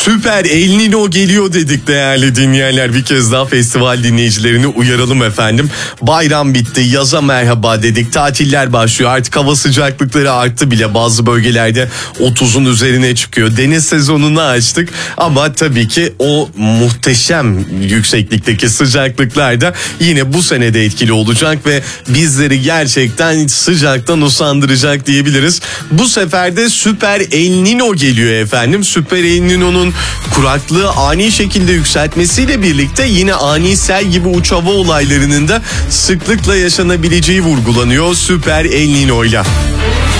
Süper El Nino geliyor dedik değerli dinleyenler. Bir kez daha festival dinleyicilerini uyaralım efendim. Bayram bitti, yaza merhaba dedik. Tatiller başlıyor. Artık hava sıcaklıkları arttı bile. Bazı bölgelerde 30'un üzerine çıkıyor. Deniz sezonunu açtık ama tabii ki o muhteşem yükseklikteki sıcaklıklar da yine bu senede etkili olacak ve bizleri gerçekten sıcaktan usandıracak diyebiliriz. Bu sefer de Süper El Nino geliyor efendim. Süper El Nino'nun kuraklığı ani şekilde yükseltmesiyle birlikte yine ani sel gibi uç hava olaylarının da sıklıkla yaşanabileceği vurgulanıyor Süper El Nino'yla.